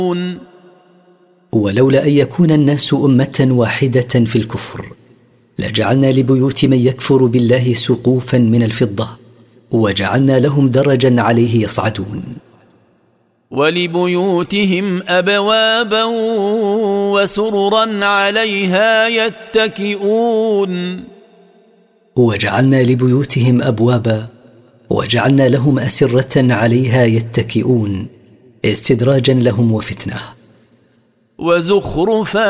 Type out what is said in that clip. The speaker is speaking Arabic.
ولولا أن يكون الناس أمة واحدة في الكفر لجعلنا لبيوت من يكفر بالله سقوفا من الفضة وجعلنا لهم درجا عليه يصعدون. ولبيوتهم أبوابا وسررا عليها يتكئون. وجعلنا لبيوتهم أبوابا وجعلنا لهم أسرة عليها يتكئون استدراجا لهم وفتنة. وزخرفا